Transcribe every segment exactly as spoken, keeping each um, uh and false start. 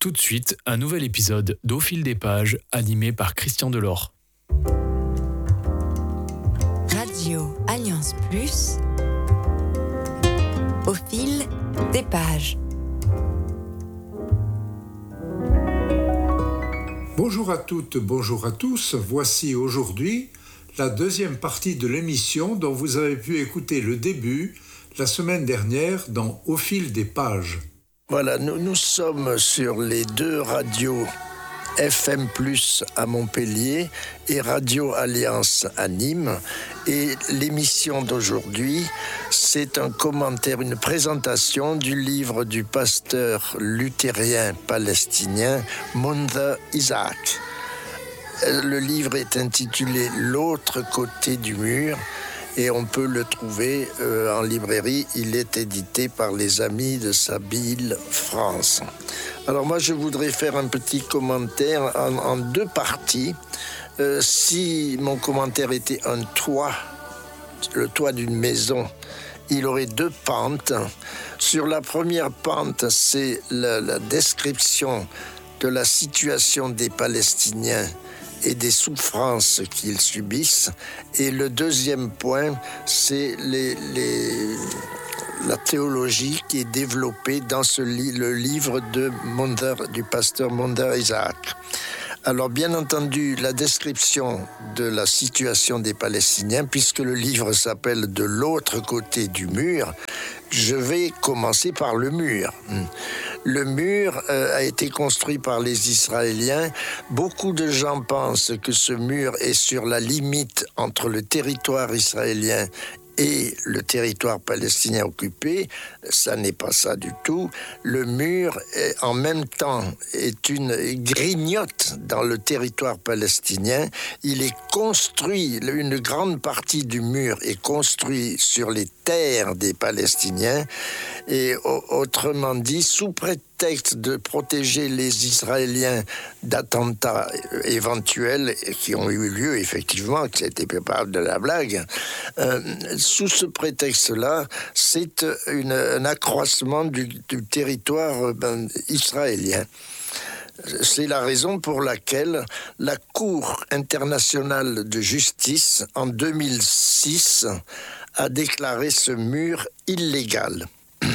Tout de suite, un nouvel épisode d'Au fil des pages, animé par Christian Delors. Radio Alliance Plus, Au fil des pages. Bonjour à toutes, bonjour à tous. Voici aujourd'hui la deuxième partie de l'émission dont vous avez pu écouter le début la semaine dernière dans Au fil des pages. Voilà, nous, nous sommes sur les deux radios F M plus à Montpellier et Radio Alliance à Nîmes. Et l'émission d'aujourd'hui, c'est un commentaire, une présentation du livre du pasteur luthérien palestinien Munther Isaac. Le livre est intitulé « L'autre côté du mur » et on peut le trouver euh, en librairie. Il est édité par les Amis de Sabile France. Alors moi, je voudrais faire un petit commentaire en, en deux parties. Euh, si mon commentaire était un toit, le toit d'une maison, il aurait deux pentes. Sur la première pente, c'est la, la description de la situation des Palestiniens et des souffrances qu'ils subissent. Et le deuxième point, c'est les, les, la théologie qui est développée dans ce li- le livre de Munther, du pasteur Munther Isaac. Alors, bien entendu, la description de la situation des Palestiniens, puisque le livre s'appelle « De l'autre côté du mur », je vais commencer par le mur. Le mur euh, a été construit par les Israéliens. Beaucoup de gens pensent que ce mur est sur la limite entre le territoire israélien et le territoire palestinien occupé. Ça n'est pas ça du tout. Le mur, est, en même temps, est une grignote dans le territoire palestinien. Il est construit, une grande partie du mur est construit sur les terres des Palestiniens. Et autrement dit, sous prétexte de protéger les Israéliens d'attentats éventuels qui ont eu lieu, effectivement, que c'était pas de la blague, euh, sous ce prétexte-là, c'est une, un accroissement du, du territoire ben, israélien. C'est la raison pour laquelle la Cour internationale de justice, en deux mille six, a déclaré ce mur illégal.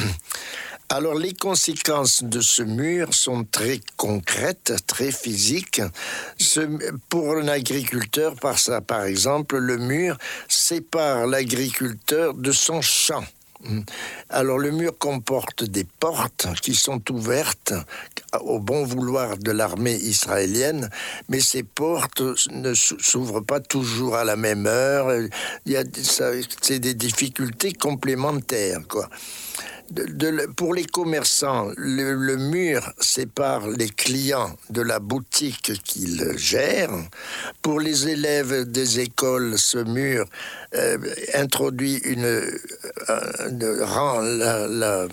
Alors, les conséquences de ce mur sont très concrètes, très physiques. Ce, pour un agriculteur, par, ça, par exemple, le mur sépare l'agriculteur de son champ. Alors, le mur comporte des portes qui sont ouvertes au bon vouloir de l'armée israélienne, mais ces portes ne s'ouvrent pas toujours à la même heure. Il y a, ça, c'est des difficultés complémentaires, quoi. De, de, pour les commerçants, le, le mur sépare les clients de la boutique qu'ils gèrent. Pour les élèves des écoles, ce mur euh, introduit une, euh, rend la, la,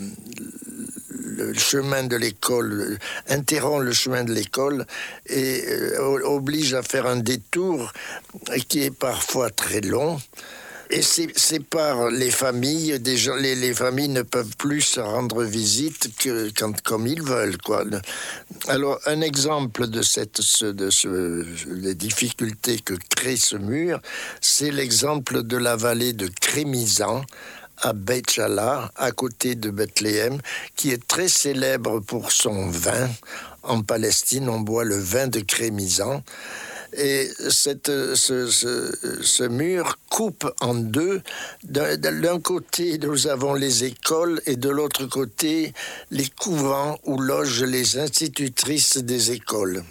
le chemin de l'école, interrompt le chemin de l'école et euh, oblige à faire un détour qui est parfois très long. Et sépare les familles, des gens, les, les familles ne peuvent plus se rendre visite que quand, comme ils veulent, quoi. Alors, un exemple de cette, de ce, des difficultés que crée ce mur, c'est l'exemple de la vallée de Crémisan, à Beit Jala, à côté de Bethléem, qui est très célèbre pour son vin. En Palestine, on boit le vin de Crémisan. Et cette, ce, ce, ce mur coupe en deux. D'un, d'un côté, nous avons les écoles et de l'autre côté, les couvents où logent les institutrices des écoles.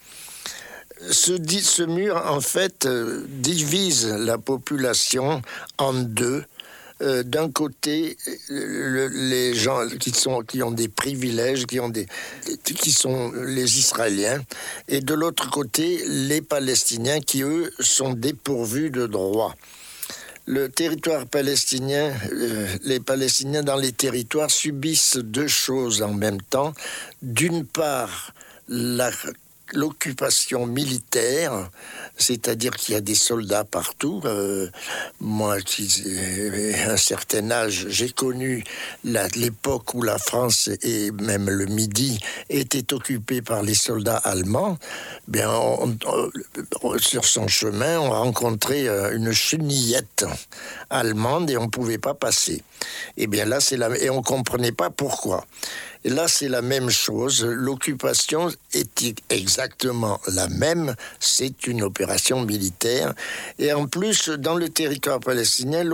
Ce, ce mur, en fait, divise la population en deux. Euh, d'un côté, le, les gens qui, sont, qui ont des privilèges, qui, ont des, qui sont les Israéliens, et de l'autre côté, les Palestiniens qui, eux, sont dépourvus de droits. Le territoire palestinien, euh, les Palestiniens dans les territoires subissent deux choses en même temps. D'une part, la l'occupation militaire, c'est-à-dire qu'il y a des soldats partout. Euh, moi, qui ai un certain âge, j'ai connu la, l'époque où la France et même le Midi étaient occupés par les soldats allemands. Bien, on, on, sur son chemin, on rencontrait une chenillette allemande et on ne pouvait pas passer. Et bien là, c'est la, et on ne comprenait pas pourquoi. Et là, c'est la même chose. L'occupation est exactement la même. C'est une opération militaire. Et en plus, dans le territoire palestinien,